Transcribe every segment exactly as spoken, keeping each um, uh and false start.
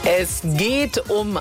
Es geht um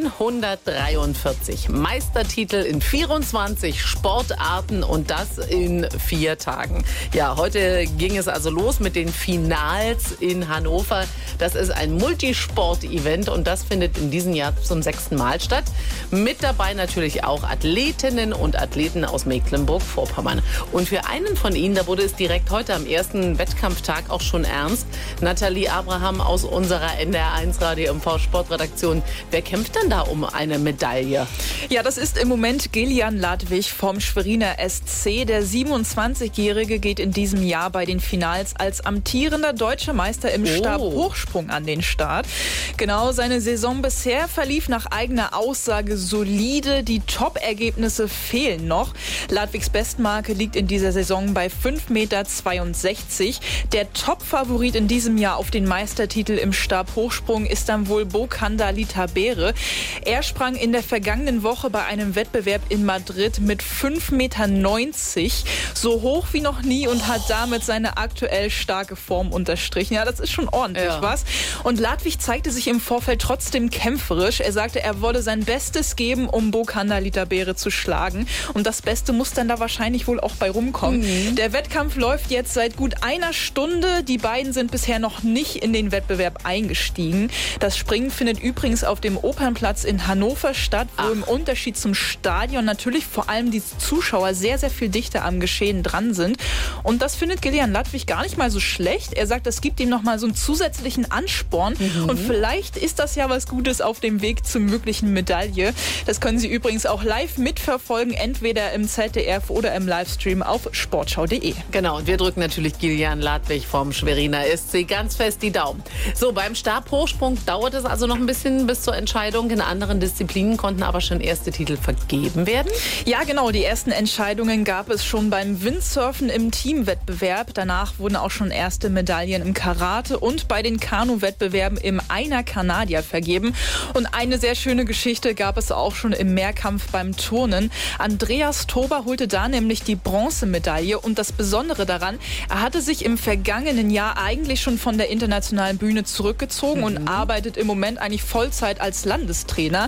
hundertdreiundvierzig Meistertitel in vierundzwanzig Sportarten und das in vier Tagen. Ja, heute ging es also los mit den Finals in Hannover. Das ist ein Multisport-Event und das findet in diesem Jahr zum sechsten Mal statt. Mit dabei natürlich auch Athletinnen und Athleten aus Mecklenburg-Vorpommern. Und für einen von ihnen, da wurde es direkt heute am ersten Wettkampftag auch schon ernst. Nathalie Abraham aus unserer N D R eins Radio M V Sportredaktion. Wer kämpft denn da um eine Medaille? Ja, das ist im Moment Gillian Ladwig vom Schweriner S C. Der siebenundzwanzigjährige geht in diesem Jahr bei den Finals als amtierender deutscher Meister im Oh. Stabhochsprung an den Start. Genau, seine Saison bisher verlief nach eigener Aussage solide. Die Top-Ergebnisse fehlen noch. Ladwigs Bestmarke liegt in dieser Saison bei fünf Komma zweiundsechzig Meter. Der Top-Favorit in diesem Jahr auf den Meistertitel im Stabhochsprung ist dann wohl Bokanda Litabere. Er sprang in der vergangenen Woche bei einem Wettbewerb in Madrid mit fünf Komma neunzig Meter, so hoch wie noch nie, und hat damit seine aktuell starke Form unterstrichen. Ja, das ist schon ordentlich Ja. was. Und Ladwig zeigte sich im Vorfeld trotzdem kämpferisch. Er sagte, er wolle sein Bestes geben, um Bokanda Litabere zu schlagen. Und das Beste muss dann da wahrscheinlich wohl auch bei rumkommen. Mhm. Der Wettkampf läuft jetzt seit gut einer Stunde. Die beiden sind bisher noch nicht in den Wettbewerb eingestiegen. Das Springen findet übrigens auf dem Opernplatz in Hannover statt, wo Ach. im Unterschied zum Stadion natürlich vor allem die Zuschauer sehr, sehr viel dichter am Geschehen dran sind. Und das findet Gillian Ladwig gar nicht mal so schlecht. Er sagt, das gibt ihm noch mal so einen zusätzlichen Ansporn. Mhm. Und vielleicht ist das ja was Gutes auf dem Weg zur möglichen Medaille. Das können Sie übrigens auch live mitverfolgen, entweder im Z D F oder im Livestream auf sportschau punkt de. Genau, und wir drücken natürlich Gillian Ladwig vom Schweriner S C ganz fest die Daumen. So, beim Stabhochsprung dauert es also noch ein bisschen bis zur Entscheidung. In anderen Disziplinen konnten aber schon erste Titel vergeben werden. Ja, genau. Die ersten Entscheidungen gab es schon beim Windsurfen im Teamwettbewerb. Danach wurden auch schon erste Medaillen im Karate und bei den Kanu-Wettbewerben im Einer Kanadier vergeben. Und eine sehr schöne Geschichte gab es auch schon im Mehrkampf beim Turnen. Andreas Tober holte da nämlich die Bronzemedaille. Und das Besondere daran, er hatte sich im vergangenen Jahr eigentlich schon von der internationalen Bühne zurückgezogen mhm. und arbeitet im Moment eigentlich Vollzeit als Landestrainer.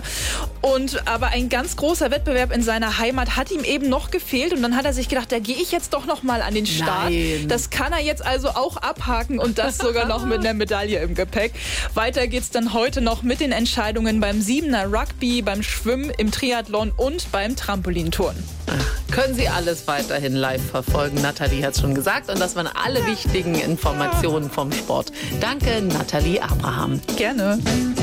Und aber ein ganz großer Wettbewerb in seiner Heimat hat ihm eben noch gefehlt. Und dann hat er sich gedacht, da gehe ich jetzt doch noch mal an den Start. Nein. Das kann er jetzt also auch abhaken und das sogar noch mit einer Medaille im Gepäck. Weiter geht's dann heute noch mit den Entscheidungen beim Siebener Rugby, beim Schwimmen, im Triathlon und beim Trampolinturnen. Können Sie alles weiterhin live verfolgen. Nathalie hat es schon gesagt. Und das waren alle wichtigen Informationen vom Sport. Danke, Nathalie Abraham. Gerne.